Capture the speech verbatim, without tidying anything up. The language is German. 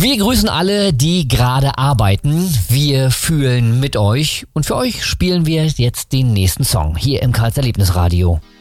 Wir grüßen alle, die gerade arbeiten. Wir fühlen mit euch und für euch spielen wir jetzt den nächsten Song hier im Karls Erlebnisradio.